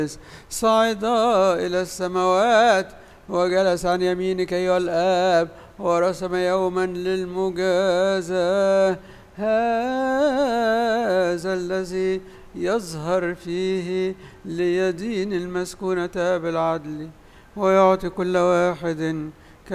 صعد إلى السماوات وجلس عن يمينك أيها الآب ورسم يوما للمجازاة. هذا الذي يظهر فيه ليدين المسكونة بالعدل ويعطي كل واحد